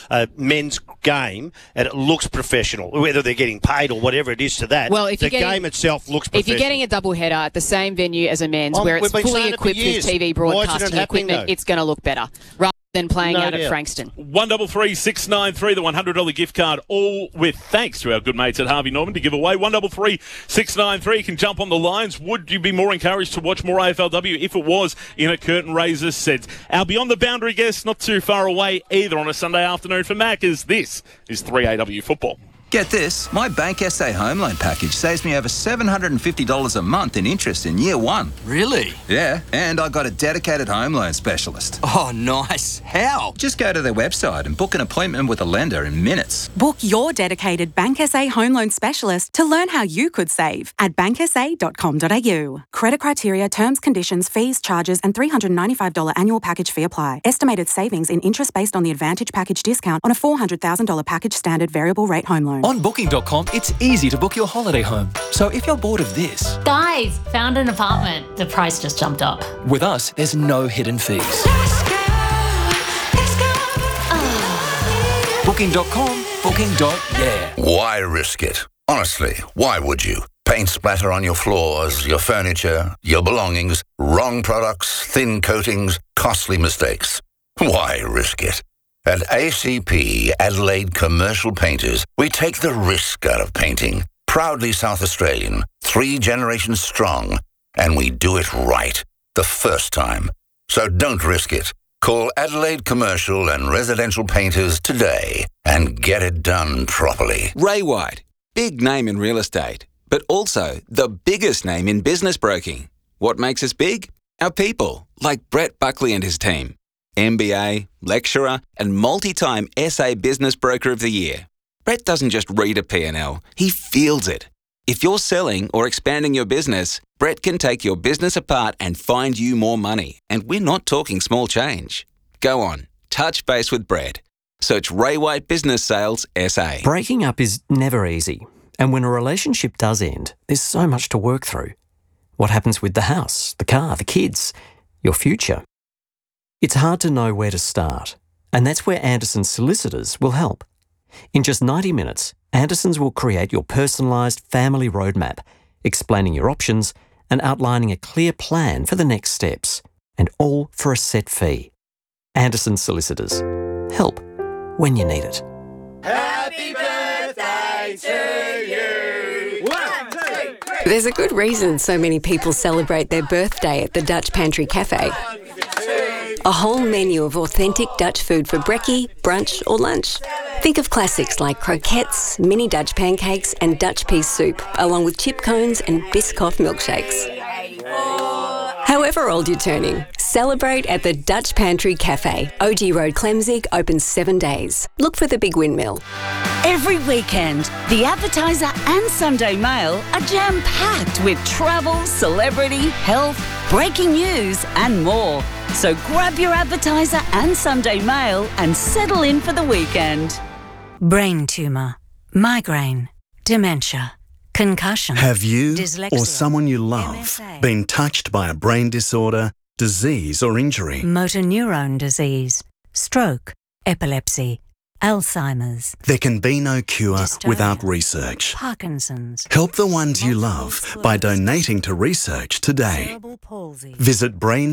men's game and it looks professional, whether they're getting paid or whatever it is to that. Well, if the game itself looks professional. If you're getting a double header at the same venue as a men's, where it's fully equipped with TV broadcasting equipment, it's going to look better rather than playing out at Frankston. 133693, the $100 gift card, all with thanks to our good mates at Harvey Norman to give away. 133693. You can jump on the lines. Would you be more encouraged to watch more AFLW if it was in a curtain raiser sense? Our Beyond the Boundary guest, not too far away either on a Sunday afternoon for Maccas. This is 3AW Football. Get this, my Bank SA home loan package saves me over $750 a month in interest in year one. Really? Yeah, and I got a dedicated home loan specialist. Oh, nice. How? Just go to their website and book an appointment with a lender in minutes. Book your dedicated Bank SA home loan specialist to learn how you could save at banksa.com.au. Credit criteria, terms, conditions, fees, charges and $395 annual package fee apply. Estimated savings in interest based on the Advantage package discount on a $400,000 package standard variable rate home loan. On Booking.com, it's easy to book your holiday home. So if you're bored of this... Guys, found an apartment. The price just jumped up. With us, there's no hidden fees. Booking.com, booking.yeah. Why risk it? Honestly, why would you? Paint splatter on your floors, your furniture, your belongings, wrong products, thin coatings, costly mistakes. Why risk it? At ACP, Adelaide Commercial Painters, we take the risk out of painting. Proudly South Australian, 3 generations strong, and we do it right, the first time. So don't risk it. Call Adelaide Commercial and Residential Painters today and get it done properly. Ray White, big name in real estate, but also the biggest name in business broking. What makes us big? Our people, like Brett Buckley and his team. MBA, lecturer, and multi-time SA Business Broker of the Year. Brett doesn't just read a P&L, he feels it. If you're selling or expanding your business, Brett can take your business apart and find you more money. And we're not talking small change. Go on, touch base with Brett. Search Ray White Business Sales SA. Breaking up is never easy. And when a relationship does end, there's so much to work through. What happens with the house, the car, the kids, your future? It's hard to know where to start, and that's where Anderson Solicitors will help. In just 90 minutes, Andersons will create your personalised family roadmap, explaining your options and outlining a clear plan for the next steps, and all for a set fee. Anderson Solicitors. Help when you need it. Happy birthday to you! 1, 2, 3. There's a good reason so many people celebrate their birthday at the Dutch Pantry Cafe. A whole menu of authentic Dutch food for brekkie, brunch or lunch. Think of classics like croquettes, mini Dutch pancakes and Dutch pea soup, along with chip cones and Biscoff milkshakes. However old you're turning, celebrate at the Dutch Pantry Cafe. OG Road, Clemzig, open 7 days. Look for the Big Windmill. Every weekend, the Advertiser and Sunday Mail are jam-packed with travel, celebrity, health, breaking news and more. So grab your Advertiser and Sunday Mail and settle in for the weekend. Brain tumour, migraine, dementia, concussion. Have you dyslexia, or someone you love MSA, been touched by a brain disorder, disease or injury? motor neurone disease, stroke, epilepsy, Alzheimer's. There can be no cure Dystonia, without research. Parkinson's. Help the ones you love by donating to research today. Cerebral palsy. Visit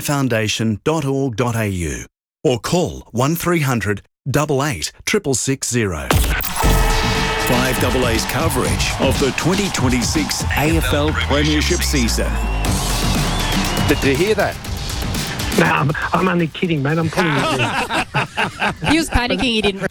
brainfoundation.org.au or call 1300 88 660. 5AA's coverage of the 2026 AFL Premiership season. Did you hear that? No, I'm only kidding, mate. I'm pulling it. He was panicking. He didn't.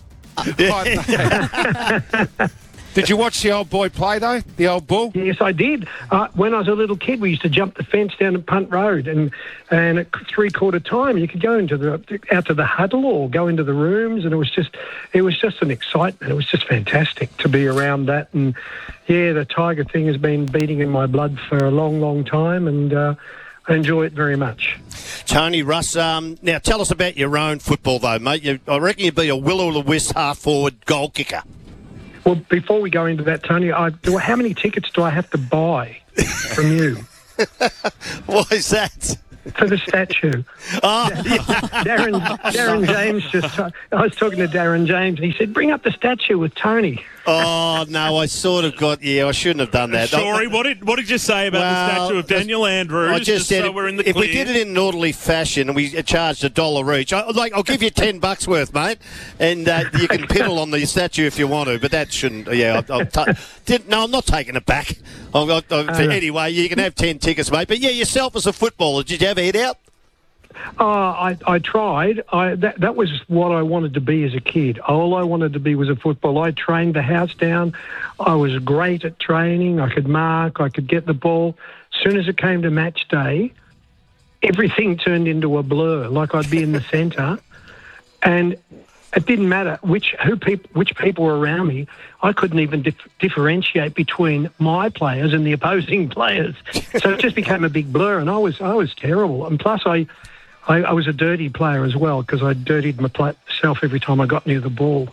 Did you watch the old boy play, though? The old bull? Yes, I did. When I was a little kid, we used to jump the fence down at Punt Road, and at 3/4 time, you could go out to the huddle or go into the rooms, and it was just an excitement. It was just fantastic to be around that. And yeah, the Tiger thing has been beating in my blood for a long, long time, and I enjoy it very much. Tony, Russ, now tell us about your own football, though, mate. I reckon you'd be a will-o'-the-wisp half-forward goal kicker. Well, before we go into that, Tony, how many tickets do I have to buy from you? Why is that? For the statue. Oh, Darren James I was talking to Darren James, and he said, bring up the statue with Tony. Oh, no, I sort of got... Yeah, I shouldn't have done that. Sorry, what did you say about the statue of Daniel Andrews? I just said, so we're in the if clear. we did it in an orderly fashion and we charged $1 each, I'll give you $10 worth, mate, and you can piddle on the statue if you want to, but that shouldn't... Yeah, I'm not taking it back. Anyway, you can have 10 tickets, mate. But, yeah, yourself as a footballer, did you have a head out? I tried. That was what I wanted to be as a kid. All I wanted to be was a footballer. I trained the house down. I was great at training. I could mark. I could get the ball. As soon as it came to match day, everything turned into a blur. Like I'd be in the centre, and it didn't matter which people were around me. I couldn't even differentiate between my players and the opposing players. So it just became a big blur, and I was terrible. And plus, I was a dirty player as well because I dirtied myself every time I got near the ball.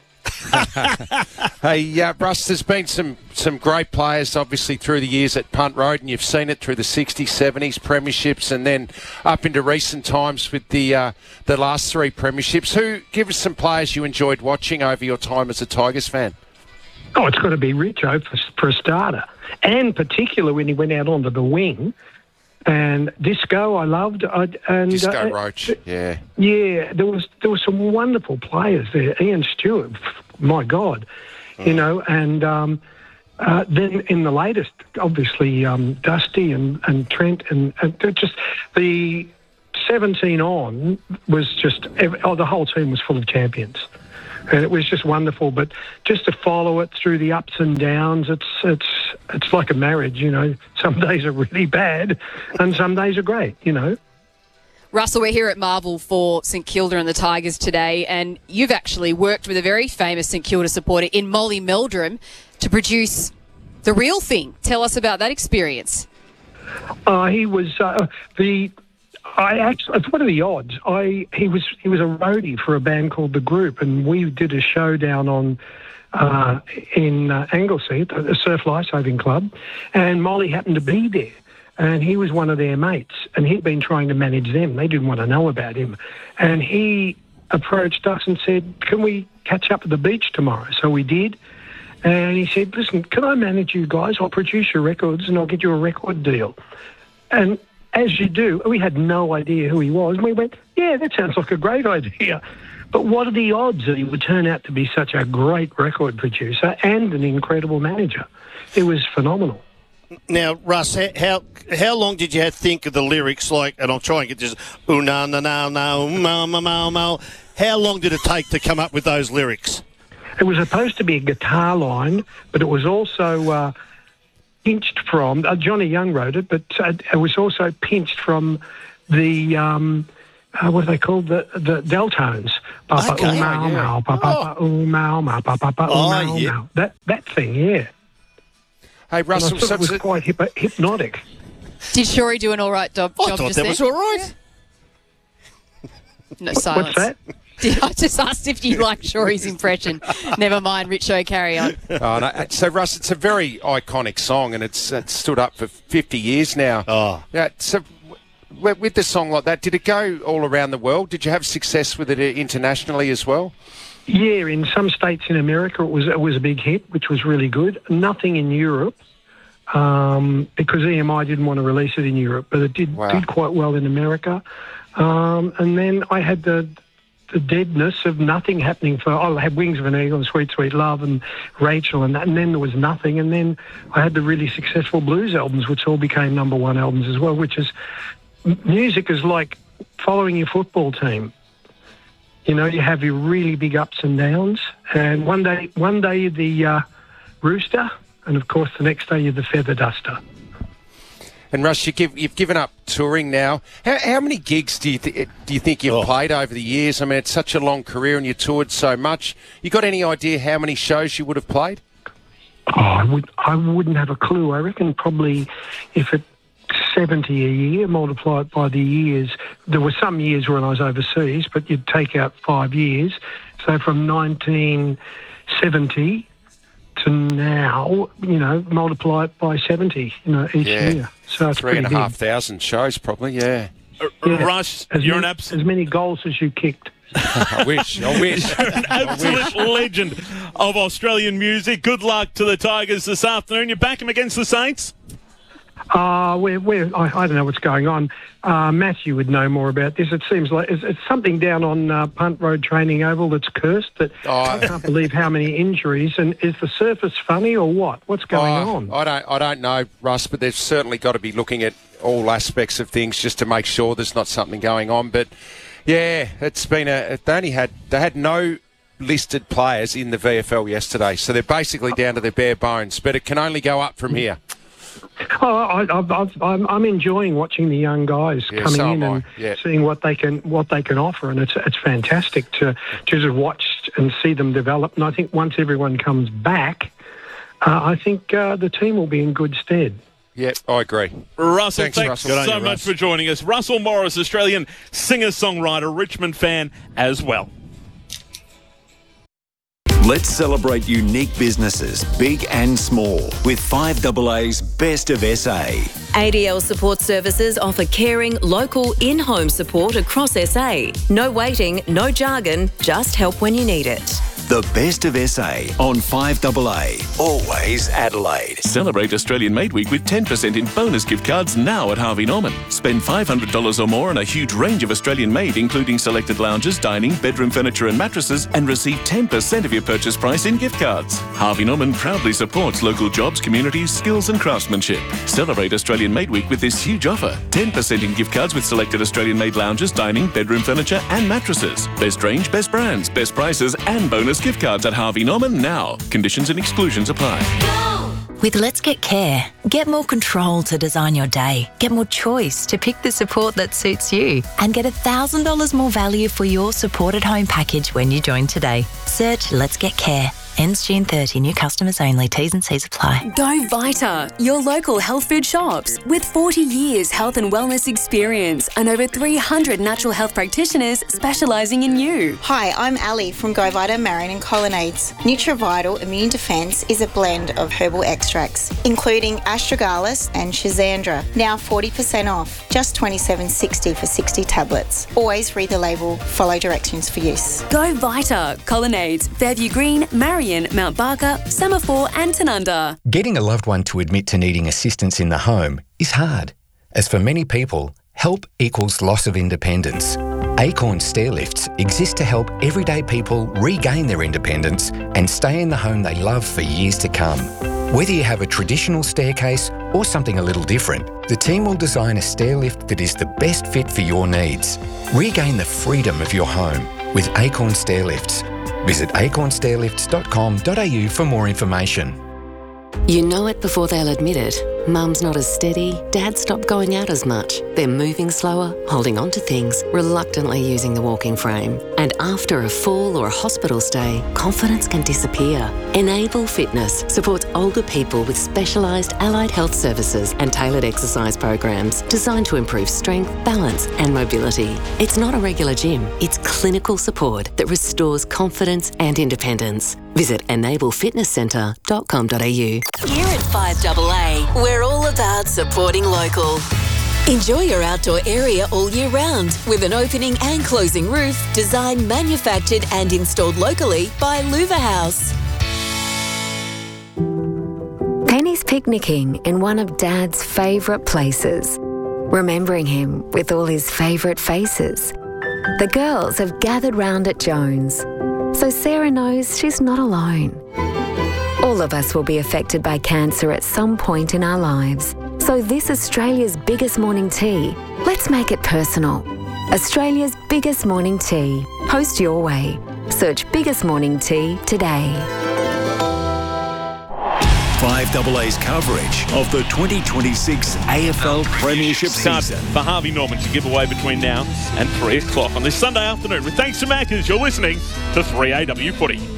Hey, Russ, there's been some great players, obviously, through the years at Punt Road, and you've seen it through the 60s, 70s premierships, and then up into recent times with the last 3 premierships. Give us some players you enjoyed watching over your time as a Tigers fan. Oh, it's got to be Richo for a starter, and particularly when he went out onto the wing. And Disco, I loved. Disco Roach, yeah. Yeah, there was some wonderful players there. Ian Stewart, my God, you know. And then in the latest, obviously, Dusty and Trent, and just the 17 on was just the whole team was full of champions. And it was just wonderful, but just to follow it through the ups and downs, it's like a marriage, you know. Some days are really bad, and some days are great, you know. Russell, we're here at Marvel for St Kilda and the Tigers today, and you've actually worked with a very famous St Kilda supporter in Molly Meldrum to produce The Real Thing. Tell us about that experience. He was what are the odds? He was a roadie for a band called The Group, and we did a show down in Anglesey, the Surf Lifesaving Club, and Molly happened to be there, and he was one of their mates, and he'd been trying to manage them. They didn't want to know about him, and he approached us and said, "Can we catch up at the beach tomorrow?" So we did, and he said, "Listen, can I manage you guys? I'll produce your records and I'll get you a record deal." And as you do, we had no idea who he was. And we went, yeah, that sounds like a great idea. But what are the odds that he would turn out to be such a great record producer and an incredible manager? It was phenomenal. Now, Russ, how long did you think of the lyrics? And I'll try and get this. Na na na na ma ma ma ma. How long did it take to come up with those lyrics? It was supposed to be a guitar line, but it was also pinched from, Johnny Young wrote it, but it was also pinched from the, what are they called? The Deltones. That thing, yeah. Hey, Russell, it was quite hypnotic. Did Shorey do an all right job I thought that was all right. No silence. What's that? I just asked if you liked Shorey's impression. Never mind, Richo, carry on. Oh, no. So, Russ, it's a very iconic song, and it's stood up for 50 years now. Oh. Yeah, so with the song like that, did it go all around the world? Did you have success with it internationally as well? Yeah, in some states in America it was a big hit, which was really good. Nothing in Europe, because EMI didn't want to release it in Europe, but it did quite well in America. And then I had the deadness of nothing happening I had Wings of an Eagle and Sweet Sweet Love and Rachel and that, and then there was nothing, and then I had the really successful blues albums, which all became #1 albums as well, which is, music is like following your football team. You know, you have your really big ups and downs, and one day you're the rooster, and of course the next day you're the feather duster. And Russ, you've given up touring now. How many gigs do you think you've played over the years? I mean, it's such a long career and you toured so much. You got any idea how many shows you would have played? Oh, I wouldn't have a clue. I reckon probably if it's 70 a year, multiply it by the years. There were some years when I was overseas, but you'd take out 5 years. So from 1970 to now, you know, multiply it by 70, you know, each year. So it's 3,500 shows probably, yeah. Russ, you're an as many goals as you kicked. I wish. You're an absolute legend of Australian music. Good luck to the Tigers this afternoon. You back them against the Saints? I don't know what's going on. Matthew would know more about this. It seems like it's something down on Punt Road Training Oval that's cursed. I can't believe how many injuries. And is the surface funny or what? What's going on? I don't know, Russ, but they've certainly got to be looking at all aspects of things just to make sure there's not something going on. But yeah, it's been they had no listed players in the VFL yesterday, so they're basically down to their bare bones. But it can only go up from here. I'm enjoying watching the young guys coming in and seeing what they can offer, and it's fantastic to just watch and see them develop. And I think once everyone comes back, I think the team will be in good stead. Yeah, I agree. Russell, thanks Russell. So much for joining us. Russell Morris, Australian singer-songwriter, Richmond fan as well. Let's celebrate unique businesses, big and small, with 5AA's Best of SA. ADL Support Services offer caring, local, in-home support across SA. No waiting, no jargon, just help when you need it. The Best of SA on 5AA. Always Adelaide. Celebrate Australian Made Week with 10% in bonus gift cards now at Harvey Norman. Spend $500 or more on a huge range of Australian made, including selected lounges, dining, bedroom furniture and mattresses, and receive 10% of your purchase price in gift cards. Harvey Norman proudly supports local jobs, communities, skills and craftsmanship. Celebrate Australian Made Week with this huge offer. 10% in gift cards with selected Australian made lounges, dining, bedroom furniture and mattresses. Best range, best brands, best prices and bonus gift cards at Harvey Norman now. Conditions and exclusions apply. With Let's Get Care, get more control to design your day, get more choice to pick the support that suits you, and get $1,000 more value for your supported home package when you join today. Search Let's Get Care. Ends June 30. New customers only. T's and C's apply. Go Vita, your local health food shops. With 40 years health and wellness experience and over 300 natural health practitioners specialising in you. Hi, I'm Ali from Go Vita, Marion and Colonnades. NutriVital Immune Defence is a blend of herbal extracts, including astragalus and schizandra. Now 40% off. Just $27.60 for 60 tablets. Always read the label, follow directions for use. Go Vita, Colonnades, Fairview Green, Marion, Mount Barker, Semaphore and Tanunda. Getting a loved one to admit to needing assistance in the home is hard. As for many people, help equals loss of independence. Acorn Stairlifts exist to help everyday people regain their independence and stay in the home they love for years to come. Whether you have a traditional staircase or something a little different, the team will design a stairlift that is the best fit for your needs. Regain the freedom of your home with Acorn Stairlifts. Visit acornstairlifts.com.au for more information. You know it before they'll admit it. Mum's not as steady, Dad stopped going out as much. They're moving slower, holding on to things, reluctantly using the walking frame. And after a fall or a hospital stay, confidence can disappear. Enable Fitness supports older people with specialised allied health services and tailored exercise programs designed to improve strength, balance and mobility. It's not a regular gym, it's clinical support that restores confidence and independence. Visit enablefitnesscentre.com.au. Here at 5AA, we're all about supporting local. Enjoy your outdoor area all year round with an opening and closing roof designed, manufactured and installed locally by Louver House. Penny's picnicking in one of Dad's favourite places, remembering him with all his favourite faces. The girls have gathered round at Jones, so Sarah knows she's not alone. All of us will be affected by cancer at some point in our lives. So this Australia's biggest morning tea, let's make it personal. Australia's biggest morning tea. Post your way. Search Biggest Morning Tea today. 5AA's coverage of the 2026 AFL Premiership season. For Harvey Norman to give away between now and 3 o'clock on this Sunday afternoon. With thanks to Maccas, you're listening to 3AW Footy.